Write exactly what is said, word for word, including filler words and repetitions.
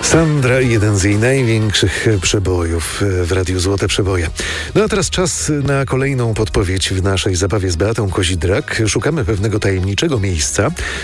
Sandra, jeden z jej największych przebojów w Radiu Złote Przeboje. No a teraz czas na kolejną podpowiedź w naszej zabawie z Beatą Kozidrak. Szukamy pewnego tajemniczego miejsca,